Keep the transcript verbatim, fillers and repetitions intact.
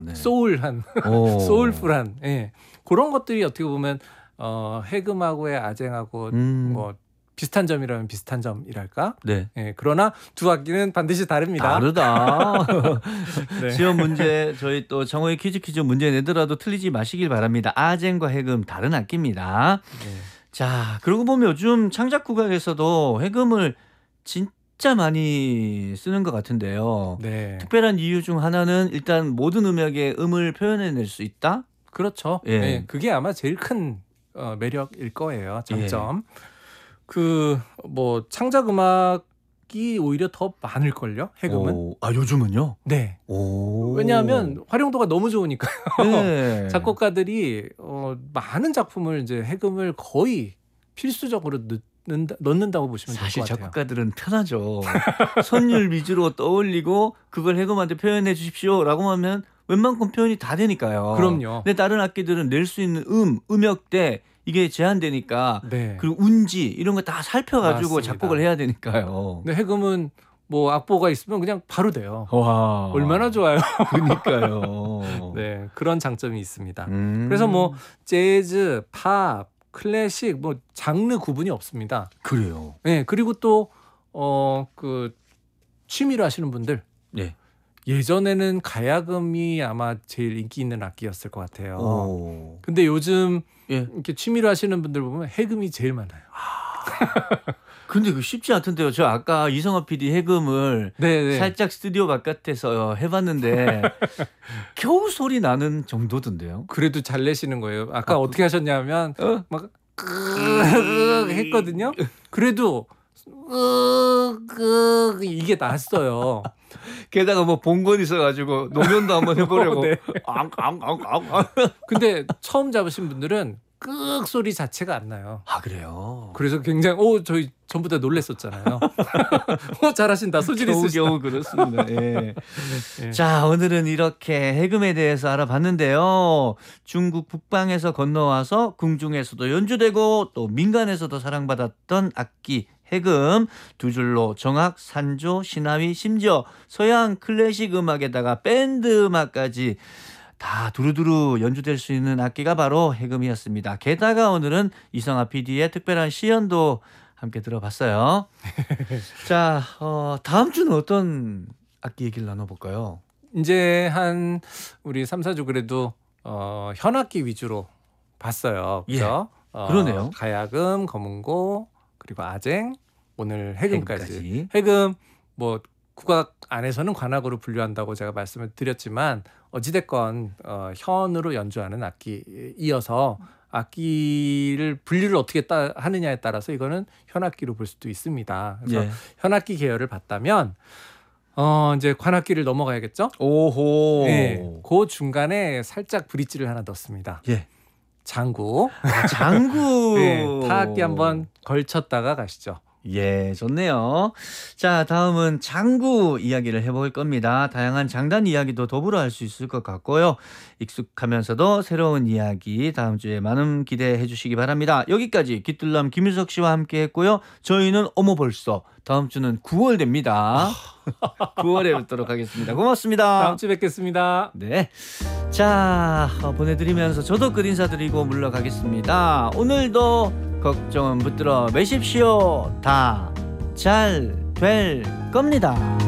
네. 소울한 오. 소울풀한 예. 그런 것들이 어떻게 보면 어, 해금하고의 아쟁하고 음. 뭐 비슷한 점이라면 비슷한 점이랄까? 네. 예, 그러나 두 악기는 반드시 다릅니다. 다르다. 네. 시험 문제 저희 또 정호의 퀴즈 퀴즈 문제 내더라도 틀리지 마시길 바랍니다. 아쟁과 해금 다른 악기입니다. 네. 자, 그러고 보면 요즘 창작 국악에서도 해금을 진짜 많이 쓰는 것 같은데요. 네. 특별한 이유 중 하나는 일단 모든 음역의 음을 표현해낼 수 있다. 그렇죠. 예. 예, 그게 아마 제일 큰 어, 매력일 거예요. 장점. 예. 그 뭐 창작 음악이 오히려 더 많을걸요. 해금은. 오, 아 요즘은요? 네. 오. 왜냐하면 활용도가 너무 좋으니까요. 네. 작곡가들이 어, 많은 작품을 이제 해금을 거의 필수적으로 넣는다, 넣는다고 보시면 될 사실 것 같아요. 작곡가들은 편하죠. 선율 위주로 떠올리고 그걸 해금한테 표현해 주십시오라고 하면 웬만큼 표현이 다 되니까요. 그럼요. 근데 다른 악기들은 낼 수 있는 음, 음역대 이게 제한되니까 네. 그리고 운지 이런 거 다 살펴가지고 맞습니다. 작곡을 해야 되니까요. 근데 해금은 뭐 악보가 있으면 그냥 바로 돼요. 와, 얼마나 좋아요. 그러니까요. 네, 그런 장점이 있습니다. 음. 그래서 뭐 재즈, 팝, 클래식 뭐 장르 구분이 없습니다. 그래요. 네, 그리고 또 어 그 취미로 하시는 분들 네. 예전에는 가야금이 아마 제일 인기 있는 악기였을 것 같아요. 오. 근데 요즘 예. 이렇게 취미로 하시는 분들 보면 해금이 제일 많아요. 근데 그 쉽지 않던데요. 저 아까 이성아 피디 해금을 네네. 살짝 스튜디오 바깥에서 해봤는데 겨우 소리 나는 정도던데요. 그래도 잘 내시는 거예요. 아까 아, 어, 떻게 하셨냐면 어? 막 끄 했거든요. 그래도 끄 이게 났어요. 게다가 뭐 본건 있어가지고 노면도 한번 해보려고. 네. 앙앙앙앙. 근데 처음 잡으신 분들은 끄 소리 자체가 안 나요. 아 그래요. 그래서 굉장히 오 저희 전부 다 놀랬었잖아요. 오 잘하신다 소질 있으시다. 겨우 그렇습니다. 예. 예. 자 오늘은 이렇게 해금에 대해서 알아봤는데요. 중국 북방에서 건너와서 궁중에서도 연주되고 또 민간에서도 사랑받았던 악기 해금 두 줄로 정악, 산조, 신화위, 심지어 서양 클래식 음악에다가 밴드 음악까지 다 두루두루 연주될 수 있는 악기가 바로 해금이었습니다. 게다가 오늘은 이성아 피디의 특별한 시연도 함께 들어봤어요. 자, 어, 다음 주는 어떤 악기 얘기를 나눠볼까요? 이제 한 우리 삼, 사 주 그래도 어, 현악기 위주로 봤어요. 그죠? 어, 그러네요. 가야금, 거문고, 그리고 아쟁, 오늘 해금까지. 해금까지. 해금 뭐 국악 안에서는 관악으로 분류한다고 제가 말씀을 드렸지만 어찌됐건 어, 현으로 연주하는 악기이어서 악기를 분류를 어떻게 따, 하느냐에 따라서 이거는 현악기로 볼 수도 있습니다. 그래서 예. 현악기 계열을 봤다면 어, 이제 관악기를 넘어가야겠죠? 오호. 네, 그 중간에 살짝 브릿지를 하나 넣습니다. 예. 장구. 아, 장구. 네, 타악기 한번 걸쳤다가 가시죠. 예, 좋네요. 자, 다음은 장구 이야기를 해볼 겁니다. 다양한 장단 이야기도 더불어 할 수 있을 것 같고요. 익숙하면서도 새로운 이야기 다음 주에 많은 기대해 주시기 바랍니다. 여기까지 깃들남 김유석 씨와 함께 했고요. 저희는 어머 벌써 다음 주는 구월 됩니다. 구월에 뵙도록 하겠습니다. 고맙습니다. 다음 주에 뵙겠습니다. 네. 자, 어, 보내드리면서 저도 끝 인사드리고 물러가겠습니다. 오늘도 걱정은 붙들어 매십시오. 다 잘 될 겁니다.